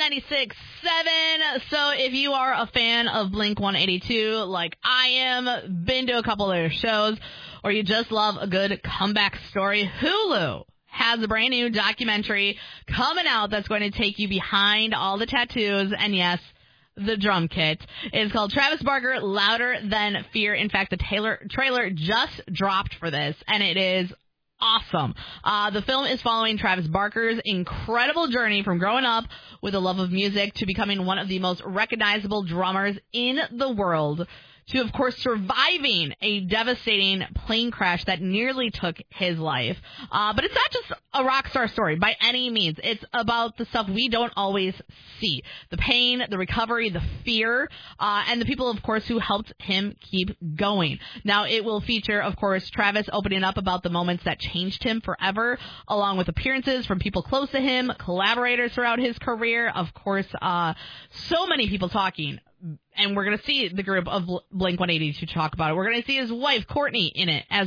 96.7. So if you are a fan of Blink-182 like I am, been to a couple of their shows, or you just love a good comeback story, Hulu has a brand new documentary coming out that's going to take you behind all the tattoos and, yes, the drum kit. It's called Travis Barker, Louder Than Fear. In fact, the trailer just dropped for this, and it is awesome. The film is following Travis Barker's incredible journey from growing up with a love of music to becoming one of the most recognizable drummers in the world, to, of course, surviving a devastating plane crash that nearly took his life. But it's not just a rock star story by any means. It's about the stuff we don't always see. The pain, the recovery, the fear, and the people, of course, who helped him keep going. Now, it will feature, of course, Travis opening up about the moments that changed him forever, along with appearances from people close to him, collaborators throughout his career, of course, so many people talking. And we're going to see the group of Blink-182 talk about it. We're going to see his wife, Courtney, in it as